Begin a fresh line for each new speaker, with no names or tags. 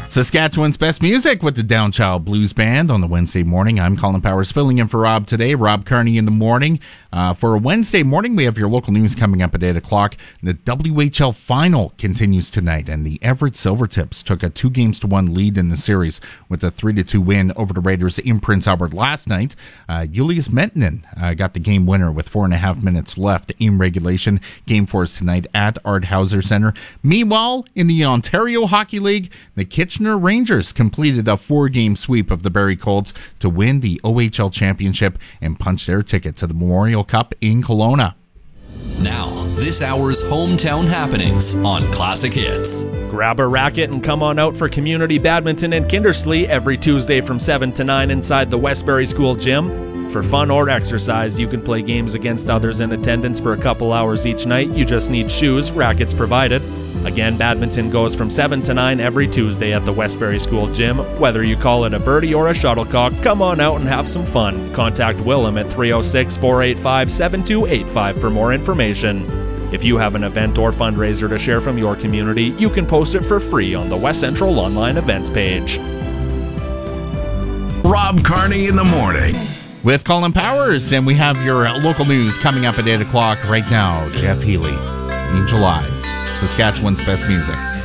Saskatchewan's best music with the Downchild Blues Band on the Wednesday morning. I'm Colin Powers filling in for Rob today. Rob Carney in the morning. For a Wednesday morning, we have your local news coming up at 8 o'clock. The WHL final continues tonight, and the Everett Silvertips took a 2-1 lead in the series with a 3-2 win over the Raiders in Prince Albert last night. Julius Mettinen got the game winner with 4.5 minutes left in regulation. Game 4 is tonight at Art Hauser Centre. Meanwhile, in the Ontario Hockey League, the Kitchener Rangers completed a 4-game sweep of the Barrie Colts to win the OHL championship and punch their ticket to the Memorial Cup in Kelowna.
Now, this hour's hometown happenings on Classic Hits.
Grab a racket and come on out for community badminton in Kindersley every Tuesday from 7 to 9 inside the Westbury School gym. For fun or exercise, you can play games against others in attendance for a couple hours each night. You just need shoes, rackets provided. Again, badminton goes from 7 to 9 every Tuesday at the Westbury School gym. Whether you call it a birdie or a shuttlecock, come on out and have some fun. Contact Willem at 306-485-7285 for more information. If you have an event or fundraiser to share from your community, you can post it for free on the West Central online events page.
Rob Carney in the morning
with Colin Powers, and we have your local news coming up at 8 o'clock right now. Jeff Healy, Angel Eyes, Saskatchewan's best music.